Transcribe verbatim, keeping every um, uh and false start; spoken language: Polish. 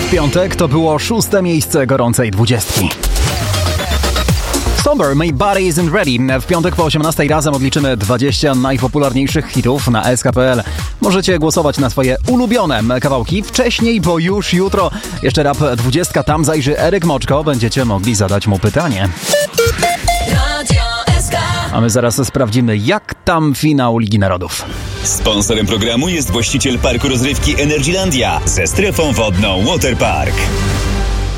W piątek to było szóste miejsce gorącej dwudziestki. Somber, My Body Isn't Ready. W piątek po osiemnastej razem odliczymy dwadzieścia najpopularniejszych hitów na S K P L. Możecie głosować na swoje ulubione kawałki wcześniej, bo już jutro jeszcze Rap dwudziestka, tam zajrzy Eryk Moczko. Będziecie mogli zadać mu pytanie. A my zaraz sprawdzimy, jak tam finał Ligi Narodów. Sponsorem programu jest właściciel parku rozrywki Energylandia ze strefą wodną Waterpark.